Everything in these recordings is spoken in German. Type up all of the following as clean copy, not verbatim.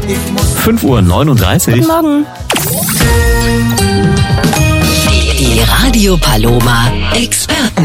5:39 Uhr. Guten Morgen. Die Radio Paloma Experten.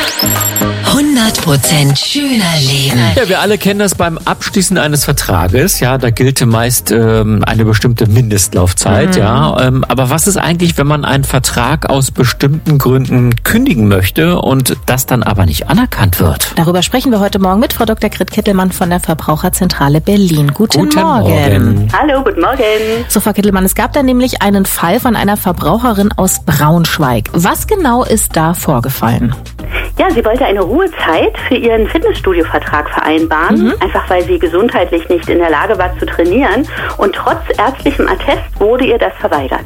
100% schöner Leben. Ja, wir alle kennen das beim Abschließen eines Vertrages. Ja, da gilt meist eine bestimmte Mindestlaufzeit. Ja, aber was ist eigentlich, wenn man einen Vertrag aus bestimmten Gründen kündigen möchte und das dann aber nicht anerkannt wird? Darüber sprechen wir heute Morgen mit Frau Dr. Grit Kittelmann von der Verbraucherzentrale Berlin. Guten Morgen. Hallo, guten Morgen. So, Frau Kittelmann, es gab da nämlich einen Fall von einer Verbraucherin aus Braunschweig. Was genau ist da vorgefallen? Ja, sie wollte eine Ruhezeit für ihren Fitnessstudio-Vertrag vereinbaren, einfach weil sie gesundheitlich nicht in der Lage war zu trainieren. Und trotz ärztlichem Attest wurde ihr das verweigert.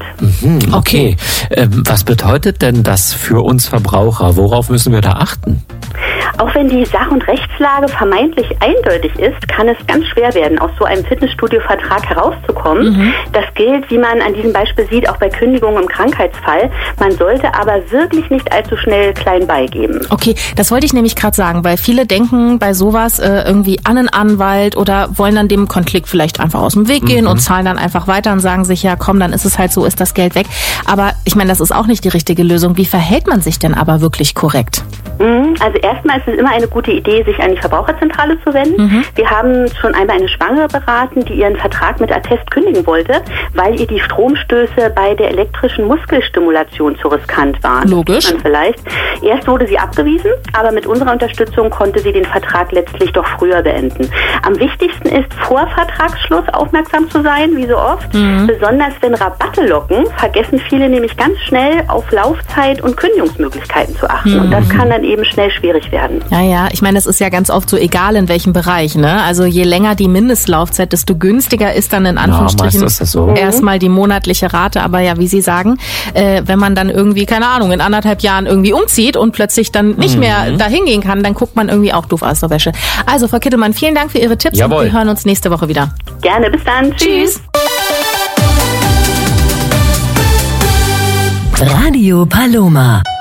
Okay. Was bedeutet denn das für uns Verbraucher? Worauf müssen wir da achten? Auch wenn die Sach- und Rechtslage vermeintlich eindeutig ist, kann es ganz schwer werden, aus so einem Fitnessstudio-Vertrag herauszukommen. Das gilt, wie man an diesem Beispiel sieht, auch bei Kündigungen im Krankheitsfall. Man sollte aber wirklich nicht allzu schnell klein beigeben. Okay, das wollte ich nämlich gerade sagen, weil viele denken bei sowas irgendwie an einen Anwalt oder wollen dann dem Konflikt vielleicht einfach aus dem Weg gehen und zahlen dann einfach weiter und sagen sich, ja komm, dann ist es halt so, ist das Geld weg. Aber ich meine, das ist auch nicht die richtige Lösung. Wie verhält man sich denn aber wirklich korrekt? Also erstmal ist es immer eine gute Idee, sich an die Verbraucherzentrale zu wenden. Wir haben schon einmal eine Schwangere beraten, die ihren Vertrag mit Attest kündigen wollte, weil ihr die Stromstöße bei der elektrischen Muskelstimulation zu riskant waren. Logisch. Vielleicht. Erst wurde sie abgewiesen, aber mit unserer Unterstützung konnte sie den Vertrag letztlich doch früher beenden. Am wichtigsten ist, vor Vertragsschluss aufmerksam zu sein, wie so oft. Besonders wenn Rabatte locken, vergessen viele nämlich ganz schnell auf Laufzeit und Kündigungsmöglichkeiten zu achten. Und das kann dann eben schnell schwierig werden. Ja, ich meine, es ist ja ganz oft so, egal in welchem Bereich, ne? Also je länger die Mindestlaufzeit, desto günstiger ist dann in Anführungsstrichen meist ist das so. Erstmal die monatliche Rate. Aber ja, wie Sie sagen, wenn man dann irgendwie, keine Ahnung, in 1,5 Jahren irgendwie umzieht und plötzlich dann nicht mehr dahin gehen kann, dann guckt man irgendwie auch doof aus der Wäsche. Also, Frau Kittelmann, vielen Dank für Ihre Tipps. Jawohl. Und wir hören uns nächste Woche wieder. Gerne, bis dann. Tschüss. Radio Paloma.